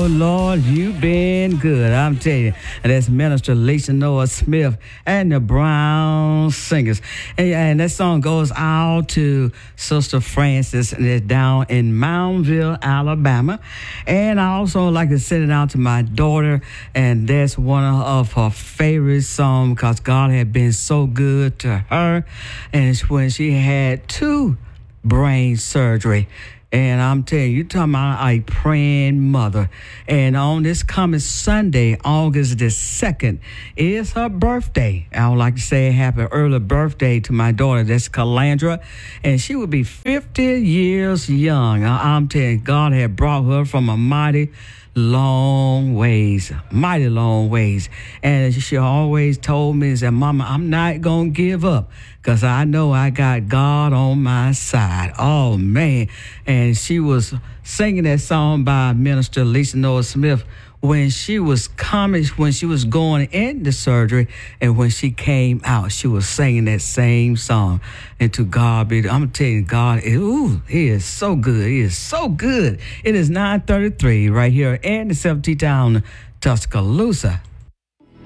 Lord, you've been good. I'm telling you. And that's Minister Lisa Noah Smith and the Brown Singers. And that song goes out to Sister Francis, and it's down in Mountville, Alabama. And I also like to send it out to my daughter, and that's one of her favorite songs because God had been so good to her. And it's when she had 2 brain surgery. And I'm telling you, you're talking about a praying mother. And on this coming Sunday, August the 2nd, is her birthday. I would like to say happy early birthday to my daughter. That's Calandra. And she will be 50 years young. I'm telling you, God had brought her from a mighty long ways. And she always told me, that Mama, I'm not going to give up because I know I got God on my side. Oh, man. And she was singing that song by Minister Lisa Noah Smith when she was going into surgery, and when she came out, she was singing that same song. And to God be, I'm telling you, God, He is so good. He is so good. It is 9:33 right here in the 17th town, Tuscaloosa.